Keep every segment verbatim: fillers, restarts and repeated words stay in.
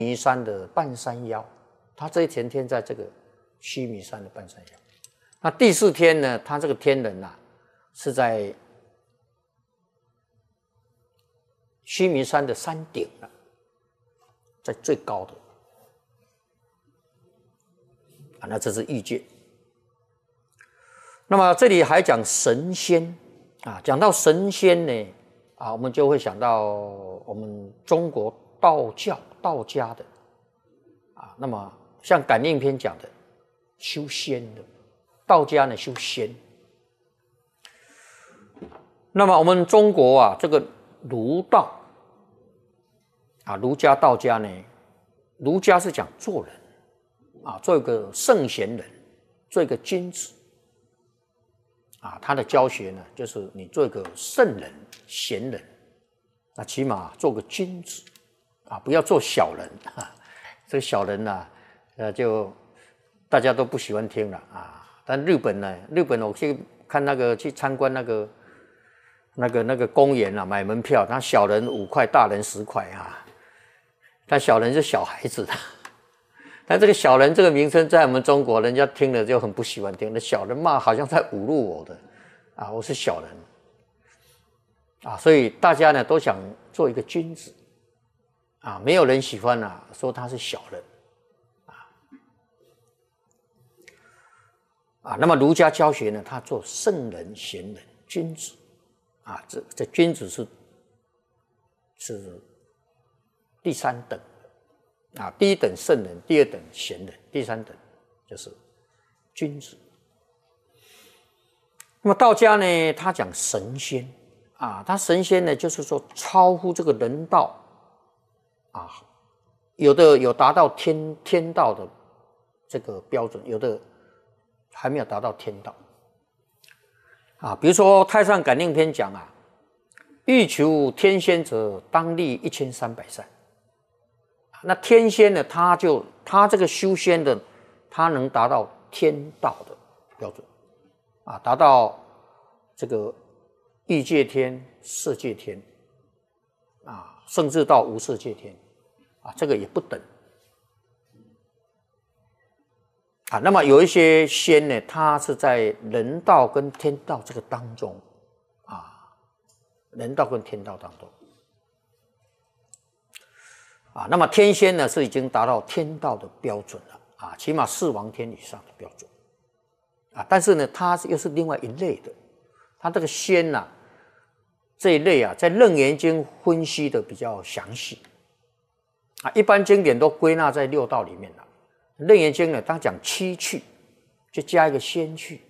弥山的半山腰，他这一天天在这个须弥山的半山腰。那第四天呢，他这个天人啊是在须弥山的山顶了，在最高的啊，那这是欲界。那么这里还讲神仙啊，讲到神仙呢啊，我们就会想到我们中国道教道家的啊，那么像感应篇讲的修仙的，道家呢修仙。那么我们中国啊，这个儒道啊，儒家道家呢，儒家是讲做人啊，做一个圣贤人，做一个君子啊，他的教学呢，就是你做一个圣人贤人，那起码做个君子啊，不要做小人啊。这个小人呢、啊，呃，就大家都不喜欢听了啊。但日本呢，日本我去看那个去参观那个那个那个公园啊，买门票，他小人五块，大人十块啊。但小人是小孩子的，但这个小人这个名称在我们中国，人家听了就很不喜欢听。那小人骂好像在侮辱我的啊，我是小人啊，所以大家呢都想做一个君子啊，没有人喜欢啊说他是小人啊啊。那么儒家教学呢，他做圣人、贤人、君子啊，这这君子是是第三等啊，第一等圣人，第二等贤人，第三等就是君子。那么道家呢，他讲神仙啊，他神仙呢，就是说超乎这个人道啊，有的有达到天天道的这个标准，有的还没有达到天道啊。比如说《太上感应篇》讲啊，欲求天仙者，当立一千三百善。那天仙呢，他就他这个修仙的，他能达到天道的标准啊，达到这个欲界天、色界天啊，甚至到无色界天啊，这个也不等啊。那么有一些仙呢，他是在人道跟天道这个当中啊，人道跟天道当中。啊，那么天仙呢是已经达到天道的标准了啊，起码四王天以上的标准啊。但是呢，它又是另外一类的，它这个仙呐、啊、这一类啊，在《楞严经》分析的比较详细啊，一般经典都归纳在六道里面了。《楞严经》呢，当讲七趣，就加一个仙趣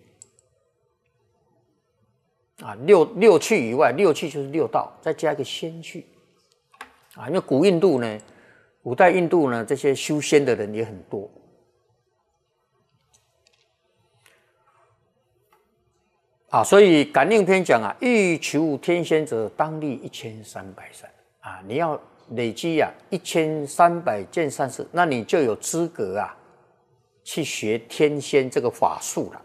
啊，六六趣以外，六趣就是六道，再加一个仙趣。啊，因为古印度呢，古代印度呢，这些修仙的人也很多啊，所以感应篇讲啊，欲求天仙者，当立一千三百善啊，你要累积啊一千三百件善事，那你就有资格啊去学天仙这个法术了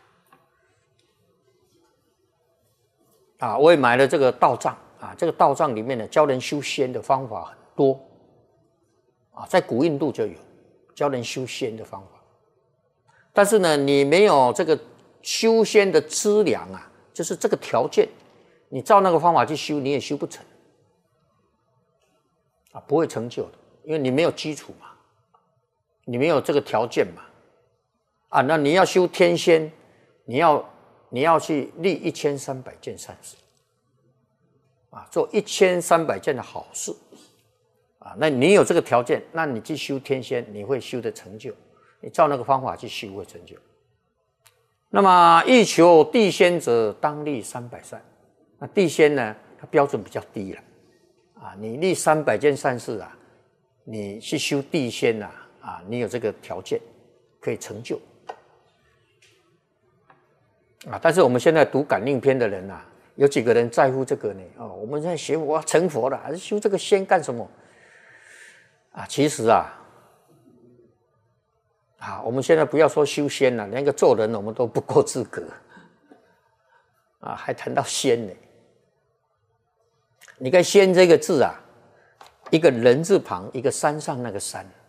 啊。我也买了这个道藏。啊，这个道藏里面呢，教人修仙的方法很多啊，在古印度就有教人修仙的方法，但是呢，你没有这个修仙的资粮啊，就是这个条件，你照那个方法去修，你也修不成啊，不会成就的，因为你没有基础嘛，你没有这个条件嘛，啊，那你要修天仙，你要你要去立一千三百件善事。啊，做一千三百件的好事啊，那你有这个条件，那你去修天仙，你会修的成就，你照那个方法去修会成就。那么欲求地仙者，当立三百善。那地仙呢，它标准比较低了啊，你立三百件善事啊，你去修地仙啊，啊，你有这个条件可以成就啊。但是我们现在读感应篇的人啊，有几个人在乎这个呢？哦，我们在学我要成佛了，还是修这个仙干什么？啊，其实啊，啊，我们现在不要说修仙了，连个做人我们都不够资格，啊，还谈到仙呢？你看“仙”这个字啊， 一个人字旁，一个山上那个山。